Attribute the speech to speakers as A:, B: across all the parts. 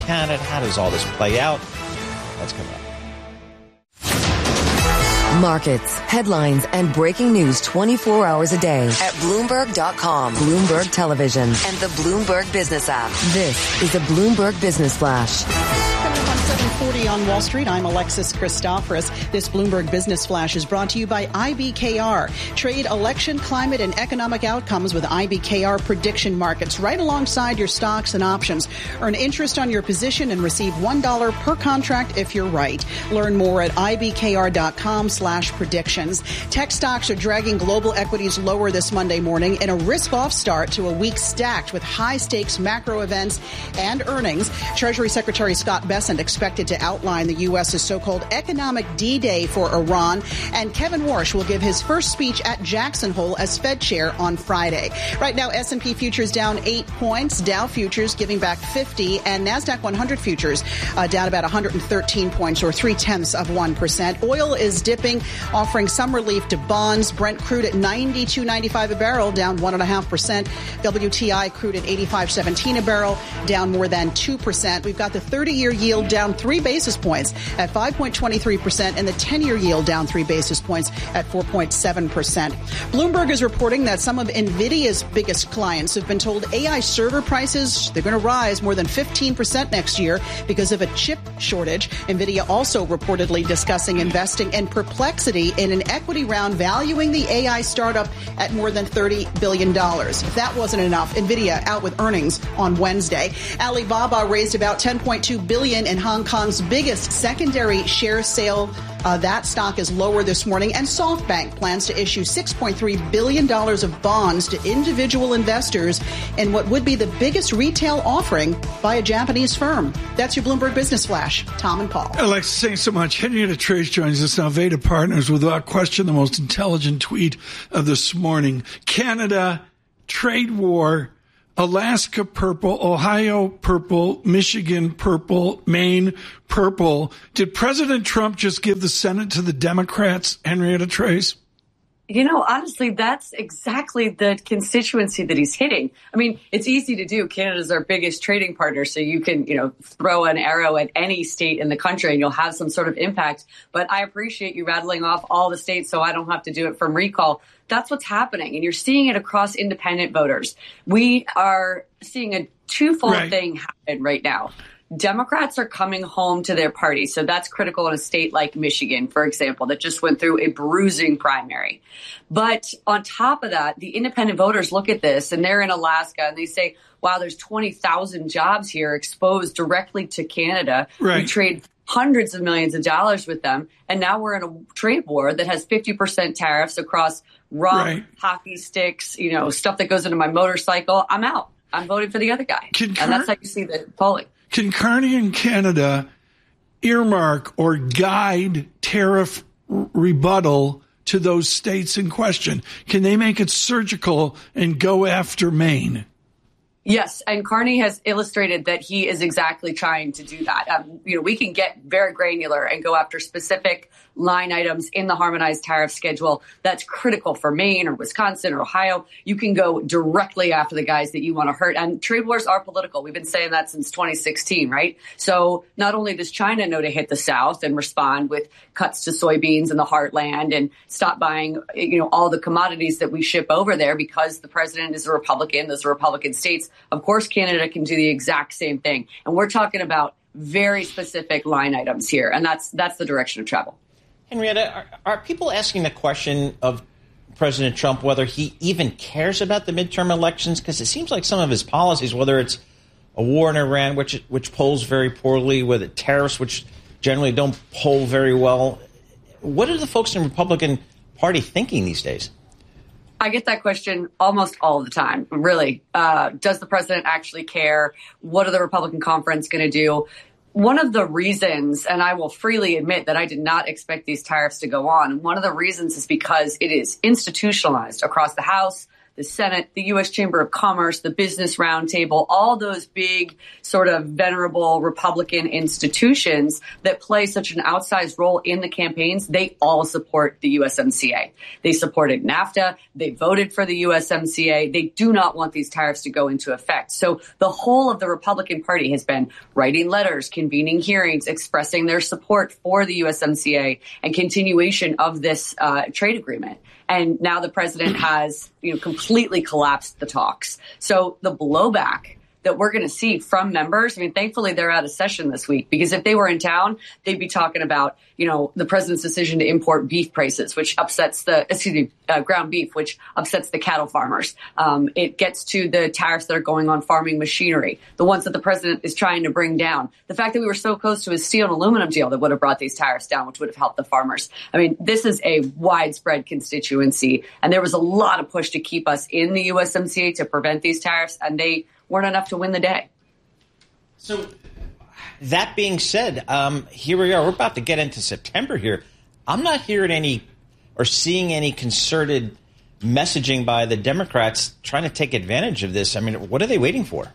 A: Canada? How does all this play out? That's coming up.
B: Markets, headlines, and breaking news 24 hours a day at Bloomberg.com, Bloomberg Television, and the Bloomberg Business app. This is a Bloomberg Business Flash.
C: 7:40 on Wall Street. I'm Alexis Christoforous. This Bloomberg Business Flash is brought to you by IBKR. Trade election, climate, and economic outcomes with IBKR prediction markets right alongside your stocks and options. Earn interest on your position and receive $1 per contract if you're right. Learn more at ibkr.com/predictions. Tech stocks are dragging global equities lower this Monday morning in a risk-off start to a week stacked with high-stakes macro events and earnings. Treasury Secretary Scott Bessent expected to outline the U.S.'s so-called economic D-Day for Iran. And Kevin Warsh will give his first speech at Jackson Hole as Fed chair on Friday. Right now, S&P futures down 8 points, Dow futures giving back 50, and NASDAQ 100 futures down about 113 points or 0.3%. Oil is dipping, offering some relief to bonds. Brent crude at $92.95 a barrel, down 1.5%. WTI crude at $85.17 a barrel, down more than 2%. We've got the 30-year yield down 3 basis points at 5.23%, and the 10-year yield down 3 basis points at 4.7%. Bloomberg is reporting that some of NVIDIA's biggest clients have been told AI server prices, they're going to rise more than 15% next year because of a chip shortage. NVIDIA also reportedly discussing investing in Perplexity in an equity round valuing the AI startup at more than $30 billion. If that wasn't enough, NVIDIA out with earnings on Wednesday. Alibaba raised about $10.2 billion in Hong Kong's biggest secondary share sale. That stock is lower this morning, and SoftBank plans to issue $6.3 billion of bonds to individual investors in what would be the biggest retail offering by a Japanese firm. That's your Bloomberg Business Flash. Tom and Paul.
D: Alexis, thanks so much. Henrietta Trace joins us now. Veda Partners, without question, the most intelligent tweet of this morning. Canada, trade war, Alaska purple, Ohio purple, Michigan purple, Maine purple. Did President Trump just give the Senate to the Democrats, Henrietta Trace?
E: You know, honestly, that's exactly the constituency that he's hitting. I mean, it's easy to do. Canada's our biggest trading partner, so you can, throw an arrow at any state in the country and you'll have some sort of impact. But I appreciate you rattling off all the states so I don't have to do it from recall. That's what's happening. And you're seeing it across independent voters. We are seeing a twofold thing happen right now. Democrats are coming home to their party. So that's critical in a state like Michigan, for example, that just went through a bruising primary. But on top of that, the independent voters look at this and they're in Alaska and they say, wow, there's 20,000 jobs here exposed directly to Canada. Right. We trade hundreds of millions of dollars with them. And now we're in a trade war that has 50% tariffs across rum, hockey sticks, stuff that goes into my motorcycle. I'm out. I'm voting for the other guy. And that's how you see the polling.
D: Can Carney in Canada earmark or guide tariff rebuttal to those states in question? Can they make it surgical and go after Maine?
E: Yes, and Carney has illustrated that he is exactly trying to do that. We can get very granular and go after specific line items in the harmonized tariff schedule. That's critical for Maine or Wisconsin or Ohio. You can go directly after the guys that you want to hurt. And trade wars are political. We've been saying that since 2016, right? So not only does China know to hit the South and respond with cuts to soybeans in the heartland and stop buying, all the commodities that we ship over there because the president is a Republican, those are Republican states. Of course, Canada can do the exact same thing. And we're talking about very specific line items here. And that's the direction of travel.
A: Henrietta, are people asking the question of President Trump whether he even cares about the midterm elections? Because it seems like some of his policies, whether it's a war in Iran, which polls very poorly, whether tariffs, which generally don't poll very well. What are the folks in the Republican Party thinking these days?
E: I get that question almost all the time, really. Does the president actually care? What are the Republican conference going to do? One of the reasons, and I will freely admit that I did not expect these tariffs to go on, one of the reasons is because it is institutionalized across the House, the Senate, the U.S. Chamber of Commerce, the Business Roundtable, all those big sort of venerable Republican institutions that play such an outsized role in the campaigns, they all support the USMCA. They supported NAFTA. They voted for the USMCA. They do not want these tariffs to go into effect. So the whole of the Republican Party has been writing letters, convening hearings, expressing their support for the USMCA and continuation of this trade agreement. And now the president has, completely collapsed the talks. So the blowback that we're going to see from members, thankfully they're out of session this week, because if they were in town, they'd be talking about, the president's decision to import beef prices, which upsets ground beef, which upsets the cattle farmers. It gets to the tariffs that are going on farming machinery, the ones that the president is trying to bring down. The fact that we were so close to a steel and aluminum deal that would have brought these tariffs down, which would have helped the farmers. This is a widespread constituency, and there was a lot of push to keep us in the USMCA to prevent these tariffs, and they weren't enough to win the day.
A: So that being said, here we are. We're about to get into September here. I'm not hearing any or seeing any concerted messaging by the Democrats trying to take advantage of this. What are they waiting for?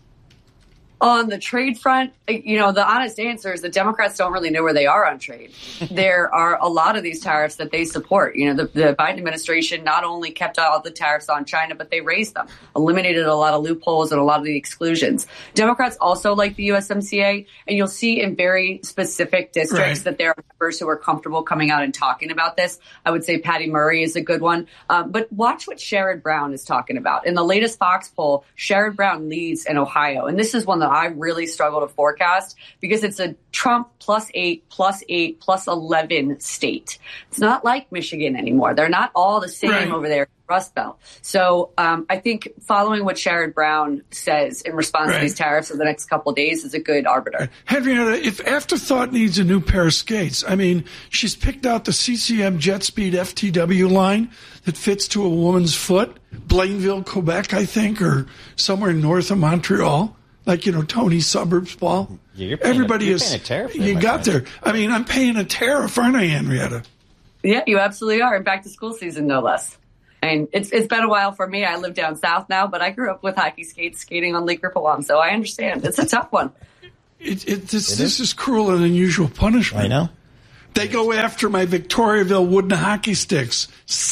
E: On the trade front, the honest answer is the Democrats don't really know where they are on trade. There are a lot of these tariffs that they support. The Biden administration not only kept all the tariffs on China, but they raised them, eliminated a lot of loopholes and a lot of the exclusions. Democrats also like the USMCA, and you'll see in very specific districts that there are members who are comfortable coming out and talking about this. I would say Patty Murray is a good one. But watch what Sherrod Brown is talking about. In the latest Fox poll, Sherrod Brown leads in Ohio, and this is one that I really struggle to forecast because it's a Trump +8, +8, +11 state. It's not like Michigan anymore. They're not all the same over there in the Rust Belt. So I think following what Sherrod Brown says in response to these tariffs in the next couple of days is a good arbiter.
D: Henrietta, if Afterthought needs a new pair of skates, she's picked out the CCM JetSpeed FTW line that fits to a woman's foot, Blainville, Quebec, I think, or somewhere north of Montreal. Like, Tony's suburbs ball.
A: Yeah,
D: Everybody
A: is paying a tariff.
D: You got there. I'm paying a tariff, aren't I, Henrietta?
E: Yeah, you absolutely are. And back to school season, no less. And it's been a while for me. I live down south now, but I grew up with hockey skates skating on Lake Rippewam, so I understand. It's a tough one.
D: This is cruel and unusual punishment.
A: I know.
D: They go after my Victoriaville wooden hockey sticks.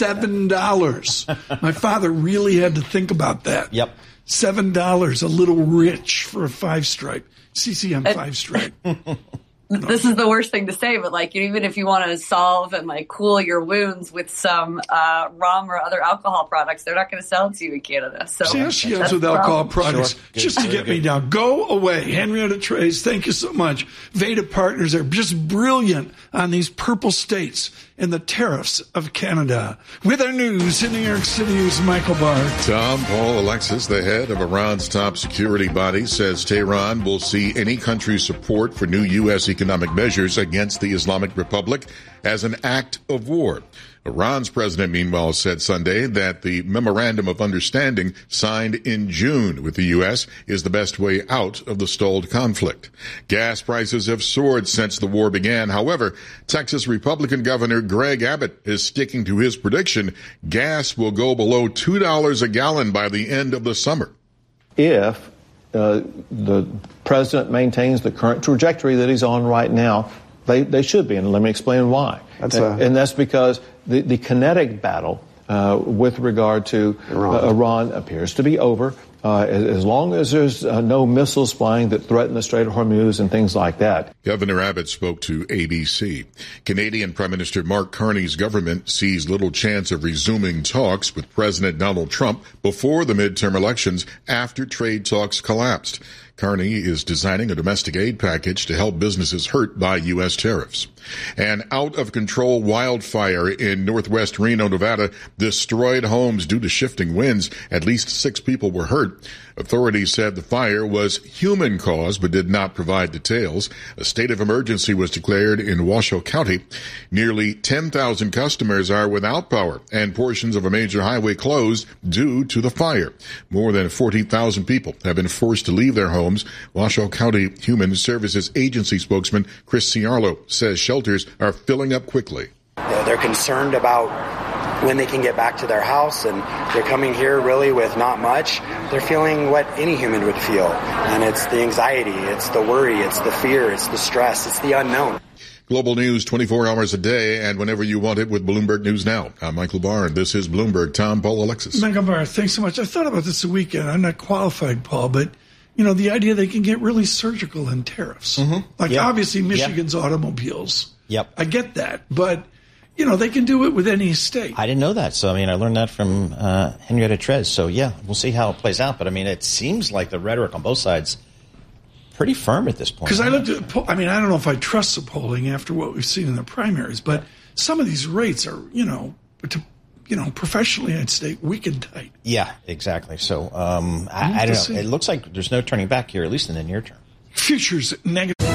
D: $7. My father really had to think about that.
A: Yep.
D: $7, a little rich for a 5-stripe. CCM 5-stripe.
E: This is the worst thing to say, but even if you want to solve and cool your wounds with some rum or other alcohol products, they're not going to sell it to you in Canada. So
D: see how she ends with alcohol products just to get me down. Go away. Henrietta Trace, thank you so much. Veda Partners are just brilliant on these purple states and the tariffs of Canada. With our news in New York City, is Michael Barr.
F: Tom Paul Alexis, the head of Iran's top security body, says Tehran will see any country's support for new U.S. economic measures against the Islamic Republic as an act of war. Iran's president, meanwhile, said Sunday that the memorandum of understanding signed in June with the U.S. is the best way out of the stalled conflict. Gas prices have soared since the war began. However, Texas Republican Governor Greg Abbott is sticking to his prediction gas will go below $2 a gallon by the end of the summer.
G: If the president maintains the current trajectory that he's on right now, they should be, and let me explain why. And that's because the kinetic battle with regard to Iran appears to be over. As long as there's no missiles flying that threaten the Strait of Hormuz and things like that.
F: Governor Abbott spoke to ABC. Canadian Prime Minister Mark Carney's government sees little chance of resuming talks with President Donald Trump before the midterm elections after trade talks collapsed. Carney is designing a domestic aid package to help businesses hurt by U.S. tariffs. An out-of-control wildfire in northwest Reno, Nevada, destroyed homes due to shifting winds. At least 6 people were hurt. Authorities said the fire was human-caused but did not provide details. A state of emergency was declared in Washoe County. Nearly 10,000 customers are without power, and portions of a major highway closed due to the fire. More than 40,000 people have been forced to leave their homes. Washoe County Human Services Agency spokesman Chris Ciarlo says shelters are filling up quickly.
H: They're concerned about when they can get back to their house, and they're coming here really with not much. They're feeling what any human would feel, and it's the anxiety, it's the worry, it's the fear, it's the stress, it's the unknown.
F: Global news 24 hours a day and whenever you want it with Bloomberg News Now. I'm Michael Barr, and this is Bloomberg. Tom, Paul, Alexis.
D: Michael Barr, thanks so much. I thought about this a weekend. I'm not qualified, Paul, but you know, the idea they can get really surgical in tariffs. Like obviously Michigan's automobiles.
A: Yep.
D: I get that, but you know, they can do it with any state.
A: I didn't know that. So, I mean, I learned that from Henrietta Trez. So, yeah, we'll see how it plays out. But, I mean, it seems like the rhetoric on both sides pretty firm at this point.
D: Because I looked at, I mean, I don't know if I trust the polling after what we've seen in the primaries, but some of these rates are, professionally, I'd say, wicked tight.
A: Yeah, exactly. So, I don't know. It looks like there's no turning back here, at least in the near term.
D: Futures negative.